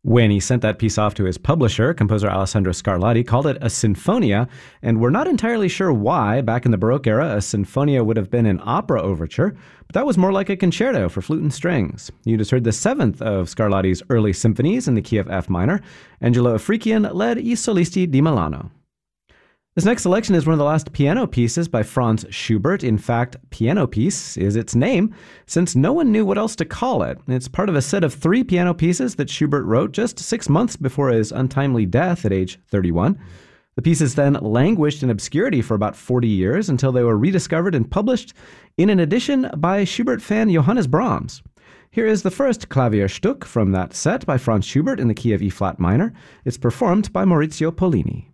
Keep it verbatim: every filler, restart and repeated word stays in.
When he sent that piece off to his publisher, composer Alessandro Scarlatti called it a sinfonia, and we're not entirely sure why. Back in the Baroque era, a sinfonia would have been an opera overture, but that was more like a concerto for flute and strings. You just heard the seventh of Scarlatti's early symphonies in the key of F minor. Angelo Afrikian led I Solisti di Milano. This next selection is one of the last piano pieces by Franz Schubert. In fact, piano piece is its name, since no one knew what else to call it. It's part of a set of three piano pieces that Schubert wrote just six months before his untimely death at age thirty-one. The pieces then languished in obscurity for about forty years until they were rediscovered and published in an edition by Schubert fan Johannes Brahms. Here is the first Klavierstück from that set by Franz Schubert in the key of E-flat minor. It's performed by Maurizio Pollini.